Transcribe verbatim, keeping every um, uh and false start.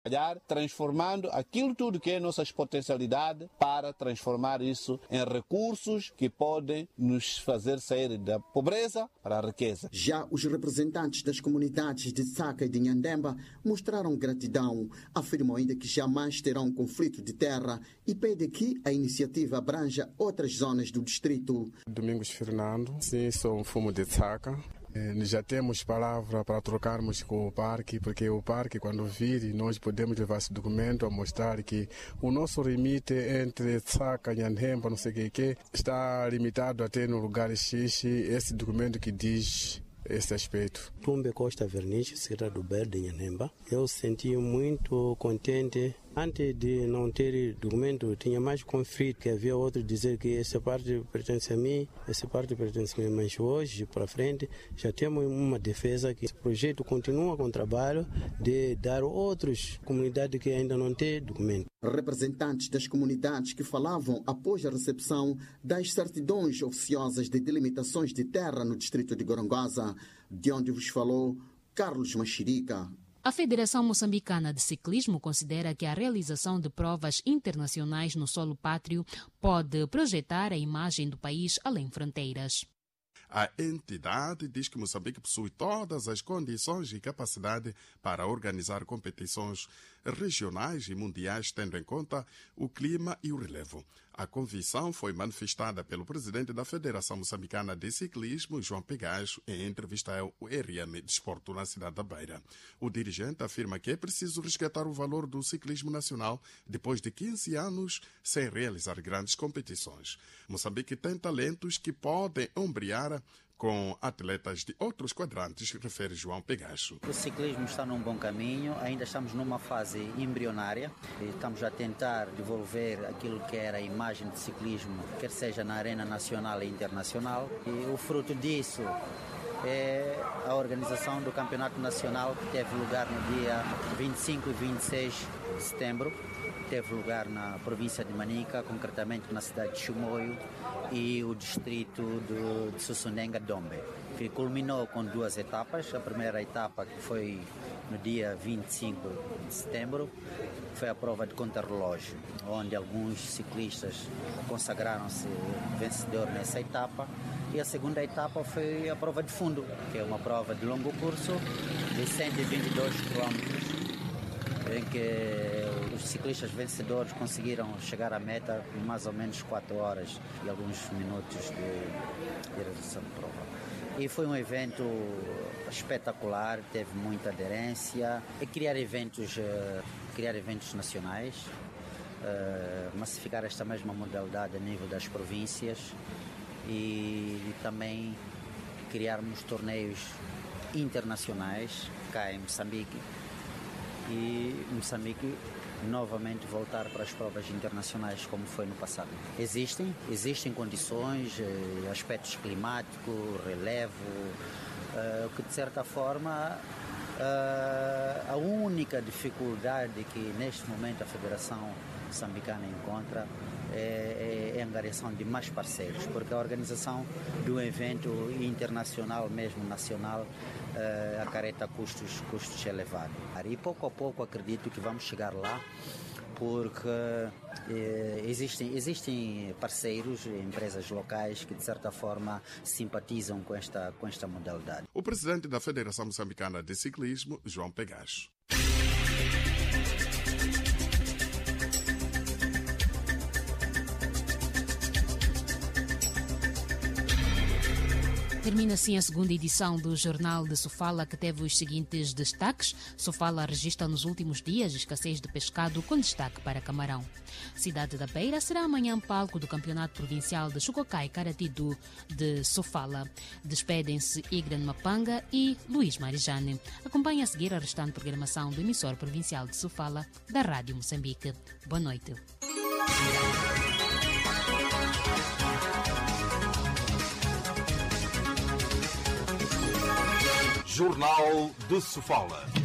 transformando aquilo tudo que é nossas potencialidades para transformar isso em recursos que podem nos fazer sair da pobreza para a riqueza. Já os representantes das comunidades de Tsaka e de Nhandemba mostraram gratidão, afirmam ainda que jamais terão um conflito de terra e pedem que a iniciativa abranja outras zonas do distrito. Domingos Fernando, sim, sou um fumo de Tsaka. Já temos palavra para trocarmos com o parque, porque o parque, quando vir, nós podemos levar esse documento a mostrar que o nosso limite entre Tsaka e Nhandemba, não sei o que, está limitado até no lugar X, esse documento que diz esse aspecto. Tumbe Costa Vernice, secretário do B E R de Nhandemba. Eu senti muito contente. Antes de não ter documento, tinha mais conflito, que havia outro dizer que essa parte pertence a mim, essa parte pertence a mim, mas hoje, para frente, já temos uma defesa que esse projeto continua com o trabalho de dar outras comunidades que ainda não têm documento. Representantes das comunidades que falavam após a recepção das certidões oficiosas de delimitações de terra no distrito de Gorongosa, de onde vos falou Carlos Machirica. A Federação Moçambicana de Ciclismo considera que a realização de provas internacionais no solo pátrio pode projetar a imagem do país além fronteiras. A entidade diz que Moçambique possui todas as condições e capacidade para organizar competições regionais e mundiais, tendo em conta o clima e o relevo. A convicção foi manifestada pelo presidente da Federação Moçambicana de Ciclismo, João Pegacho, em entrevista ao R M Desporto na cidade da Beira. O dirigente afirma que é preciso resgatar o valor do ciclismo nacional depois de quinze anos sem realizar grandes competições. Moçambique tem talentos que podem ombrear com atletas de outros quadrantes, refere João Pegacho. O ciclismo está num bom caminho, ainda estamos numa fase embrionária, estamos a tentar devolver aquilo que era a imagem de ciclismo, quer seja na arena nacional e internacional, e o fruto disso é a organização do Campeonato Nacional, que teve lugar no dia vinte e cinco e vinte e seis de setembro, teve lugar na província de Manica, concretamente na cidade de Chimoio e o distrito de, de Sussunenga Dombe, que culminou com duas etapas. A primeira etapa, que foi no dia vinte e cinco de setembro, foi a prova de contrarrelógio, onde alguns ciclistas consagraram-se vencedor nessa etapa. E a segunda etapa foi a prova de fundo, que é uma prova de longo curso de cento e vinte e dois quilômetros, em que os ciclistas vencedores conseguiram chegar à meta em mais ou menos quatro horas e alguns minutos de, de realização de prova. E foi um evento espetacular, teve muita aderência. E criar eventos, uh, criar eventos nacionais, uh, massificar esta mesma modalidade a nível das províncias e, e também criarmos torneios internacionais cá em Moçambique. E Moçambique novamente voltar para as provas internacionais como foi no passado. Existem, existem condições, aspectos climáticos, relevo, que de certa forma a única dificuldade que neste momento a Federação Moçambicana encontra é, é a angariação de mais parceiros, porque a organização de um evento internacional, mesmo nacional, uh, acarreta custos, custos elevados. E pouco a pouco acredito que vamos chegar lá, porque eh, existem, existem parceiros, empresas locais que de certa forma simpatizam com esta, com esta modalidade. O presidente da Federação Moçambicana de Ciclismo, João Pegacho. Termina assim a segunda edição do Jornal de Sofala, que teve os seguintes destaques. Sofala registra nos últimos dias escassez de pescado, com destaque para camarão. Cidade da Beira será amanhã palco do Campeonato Provincial de Chucocai Karatidu de Sofala. Despedem-se Igran Mapanga e Luís Marijane. Acompanhe a seguir a restante programação do emissor provincial de Sofala da Rádio Moçambique. Boa noite. Jornal de Sofala.